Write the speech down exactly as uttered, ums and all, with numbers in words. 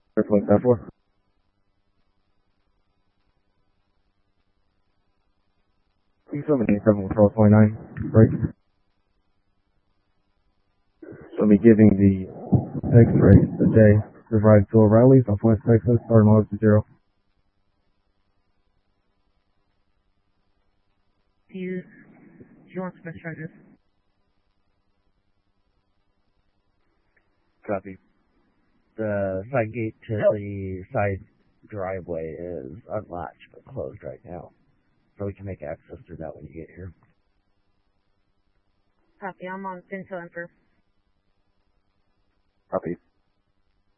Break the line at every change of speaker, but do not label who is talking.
Airplane ten four. Please seven eight seven control twenty-nine, right? So me giving the X-ray today, provide to O'Reilly, Southwest Texas, starting log to zero.
Do you, do you want some charges?
Copy. The side gate to the side driveway is unlatched but closed right now. So we can make access through that when you get here.
Copy, I'm on Pinto Emperor.
Copy.